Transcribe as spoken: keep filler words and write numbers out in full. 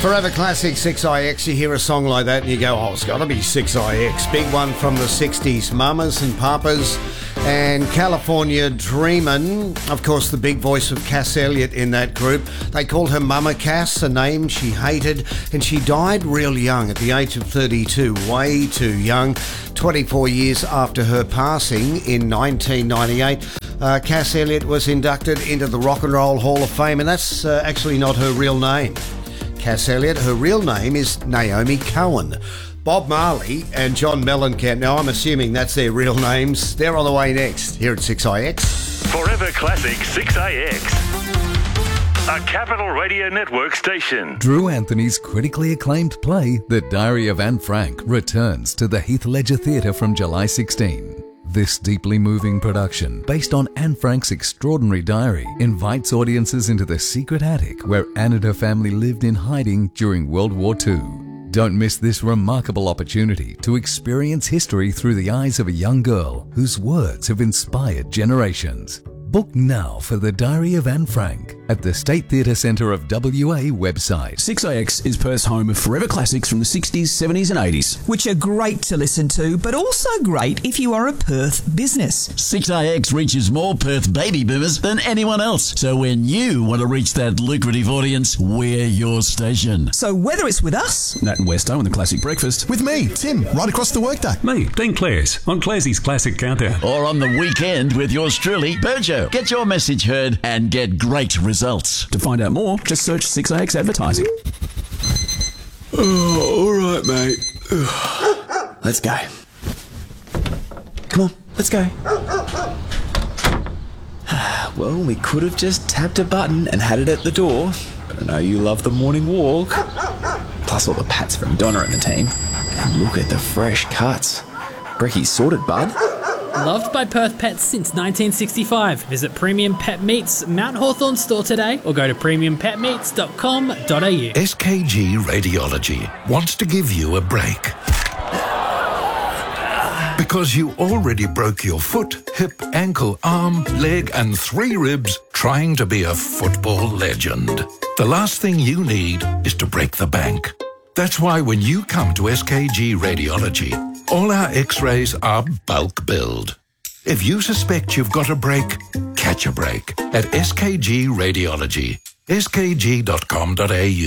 Forever Classic six I X, you hear a song like that and you go, oh, it's got to be six I X. Big one from the sixties, Mamas and Papas and California Dreamin'. Of course, the big voice of Cass Elliot in that group. They called her Mama Cass, a name she hated, and she died real young at the age of thirty-two, way too young, twenty-four years after her passing in nineteen ninety-eight. Uh, Cass Elliot was inducted into the Rock and Roll Hall of Fame, and that's uh, actually not her real name. Cass Elliot, her real name is Naomi Cohen. Bob Marley and John Mellencamp, now I'm assuming that's their real names. They're on the way next here at six I X. Forever Classic six I X, a Capital Radio Network station. Drew Anthony's critically acclaimed play, The Diary of Anne Frank, returns to the Heath Ledger Theatre from July sixteenth. This deeply moving production, based on Anne Frank's extraordinary diary, invites audiences into the secret attic where Anne and her family lived in hiding during World War Two. Don't miss this remarkable opportunity to experience history through the eyes of a young girl whose words have inspired generations. Book now for The Diary of Anne Frank at the State Theatre Centre of W A website. six I X is Perth's home of forever classics from the sixties, seventies and eighties. Which are great to listen to, but also great if you are a Perth business. six I X reaches more Perth baby boomers than anyone else. So when you want to reach that lucrative audience, we're your station. So whether it's with us, Nat and Westo and the Classic Breakfast. With me, Tim, right across the workday. Me, Dean Clares, on Clarsey's Classic Countdown. Or on the weekend with yours truly, Berjo. Get your message heard and get great results. To find out more, just search six I X Advertising. Oh, all right, mate. Let's go. Come on, let's go. Well, we could have just tapped a button and had it at the door, but I know you love the morning walk. Plus all the pats from Donna and the team. And look at the fresh cuts. Brecky's sorted, bud. Loved by Perth pets since nineteen sixty-five. Visit Premium Pet Meats Mount Hawthorn store today or go to premium pet meats dot com dot a u. S K G Radiology wants to give you a break. Because you already broke your foot, hip, ankle, arm, leg and three ribs trying to be a football legend. The last thing you need is to break the bank. That's why when you come to S K G Radiology, all our x-rays are bulk billed. If you suspect you've got a break, catch a break at S K G Radiology. S K G dot com dot a u